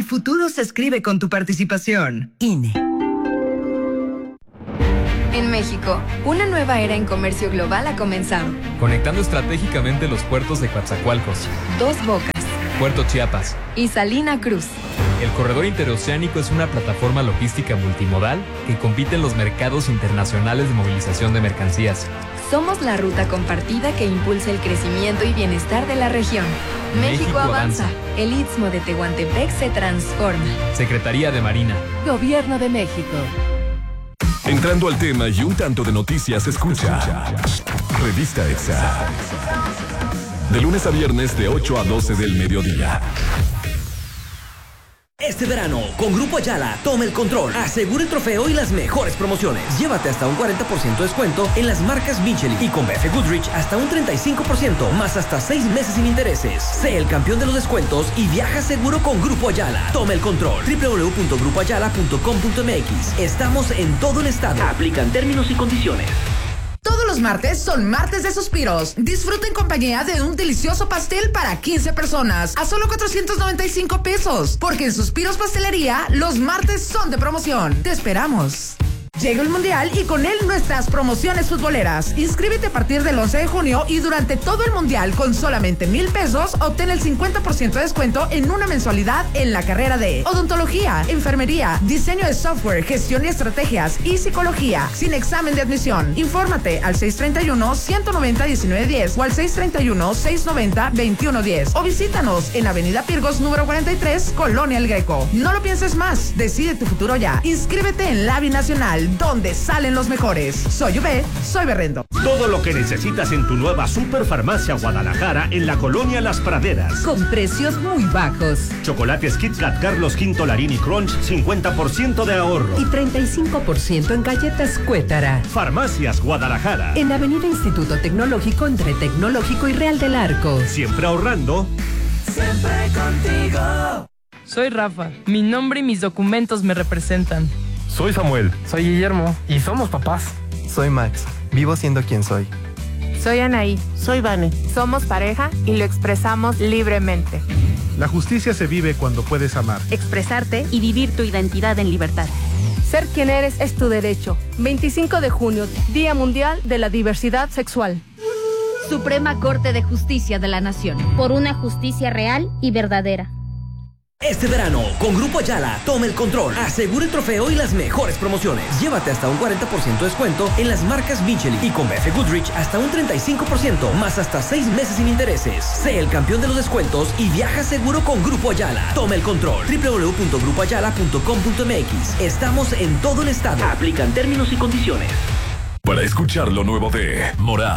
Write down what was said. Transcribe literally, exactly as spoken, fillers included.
futuro se escribe con tu participación. I N E. En México, una nueva era en comercio global ha comenzado. Conectando estratégicamente los puertos de Coatzacoalcos, Dos Bocas, Puerto Chiapas y Salina Cruz. El corredor interoceánico es una plataforma logística multimodal que compite en los mercados internacionales de movilización de mercancías. Somos la ruta compartida que impulsa el crecimiento y bienestar de la región. México, México avanza. avanza. El Istmo de Tehuantepec se transforma. Secretaría de Marina. Gobierno de México. Entrando al tema y un tanto de noticias, escucha Revista Exa. De lunes a viernes de ocho a doce del mediodía. Este verano, con Grupo Ayala, toma el control. Asegura el trofeo y las mejores promociones. Llévate hasta un cuarenta por ciento de descuento en las marcas Michelin y con B F Goodrich hasta un treinta y cinco por ciento, más hasta seis meses sin intereses. Sé el campeón de los descuentos y viaja seguro con Grupo Ayala. Toma el control. doble u doble u doble u punto grupo ayala punto com punto m x. Estamos en todo el estado. Aplican términos y condiciones. Todos los martes son martes de suspiros. Disfruta en compañía de un delicioso pastel para quince personas a solo cuatrocientos noventa y cinco pesos. Porque en Suspiros Pastelería los martes son de promoción. Te esperamos. Llega el Mundial y con él nuestras promociones futboleras. Inscríbete a partir del once de junio y durante todo el Mundial con solamente mil pesos obtén el cincuenta por ciento de descuento en una mensualidad en la carrera de odontología, enfermería, diseño de software, gestión y estrategias y psicología sin examen de admisión. Infórmate al seis treinta y uno, ciento noventa, diecinueve diez o al seis treinta y uno, seiscientos noventa, veintiuno diez o visítanos en Avenida Pirgos número cuarenta y tres, Colonia El Greco. No lo pienses más, decide tu futuro ya. Inscríbete en la Binacional, donde salen los mejores. Soy Ube, soy Berrendo. Todo lo que necesitas en tu nueva Superfarmacia Guadalajara en la Colonia Las Praderas. Con precios muy bajos. Chocolates Kit Kat Carlos Quinto Larini Crunch, cincuenta por ciento de ahorro. Y treinta y cinco por ciento en galletas Cuétara. Farmacias Guadalajara. En Avenida Instituto Tecnológico entre Tecnológico y Real del Arco. Siempre ahorrando. Siempre contigo. Soy Rafa. Mi nombre y mis documentos me representan. Soy Samuel. Soy Guillermo. Y somos papás. Soy Max. Vivo siendo quien soy. Soy Anaí. Soy Vane. Somos pareja y lo expresamos libremente. La justicia se vive cuando puedes amar. Expresarte y vivir tu identidad en libertad. Ser quien eres es tu derecho. veinticinco de junio, Día Mundial de la Diversidad Sexual. Suprema Corte de Justicia de la Nación. Por una justicia real y verdadera. Este verano, con Grupo Ayala, toma el control. Asegura el trofeo y las mejores promociones. Llévate hasta un cuarenta por ciento de descuento en las marcas Michelin y con B F Goodrich hasta un treinta y cinco por ciento, más hasta seis meses sin intereses. Sé el campeón de los descuentos y viaja seguro con Grupo Ayala. Toma el control. doble u doble u doble u punto grupo ayala punto com punto m x. Estamos en todo el estado. Aplican términos y condiciones. Para escuchar lo nuevo de Morat,